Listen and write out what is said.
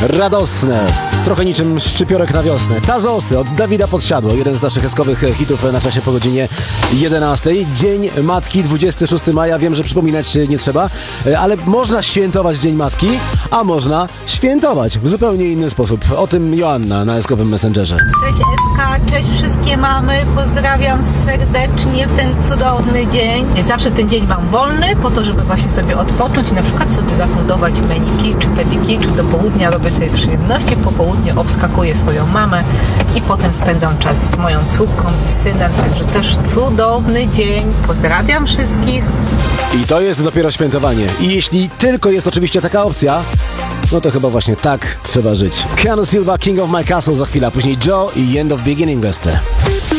radosne, trochę niczym szczypiorek na wiosnę. Tazosy od Dawida Podsiadło, jeden z naszych eskowych hitów na czasie po godzinie 11. Dzień Matki, 26 maja, wiem, że przypominać nie trzeba, ale można świętować Dzień Matki, a można świętować w zupełnie inny sposób. O tym Joanna na eskowym Messengerze. Cześć SK, cześć wszystkie mamy, pozdrawiam serdecznie w ten cudowny dzień. Zawsze ten dzień mam wolny po to, żeby właśnie sobie odpocząć i na przykład sobie zafundować meniki czy pediki, czy do południa robię sobie przyjemności, po południu obskakuję swoją mamę i potem spędzam czas z moją córką i synem, także też cudowny dzień. Pozdrawiam wszystkich. I to jest dopiero świętowanie. I jeśli tylko jest oczywiście taka opcja, no to chyba właśnie tak trzeba żyć. Keanu Silva, King of My Castle za chwilę, a później Joe i End of Beginning Best.